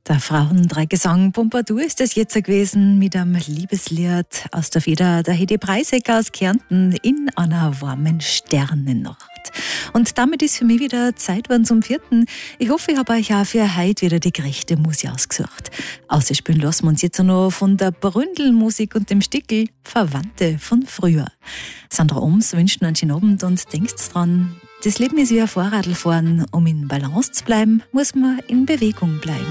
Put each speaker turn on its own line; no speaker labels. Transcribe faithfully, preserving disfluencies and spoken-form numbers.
Der Frauendreigesang Pompadour ist das jetzt gewesen mit einem Liebeslied aus der Feder der Hedi Preisecker aus Kärnten in einer warmen Sternennacht. Und damit ist für mich wieder Zeit geworden zum vierten. Ich hoffe, ich habe euch auch für heute wieder die gerechte Musik ausgesucht. Ausspielen lassen wir uns jetzt noch von der Bründelmusik und dem Stickel Verwandte von früher. Sandra Oms wünscht einen schönen Abend und denkt dran, das Leben ist wie ein Fahrradl fahren. Um in Balance zu bleiben, muss man in Bewegung bleiben.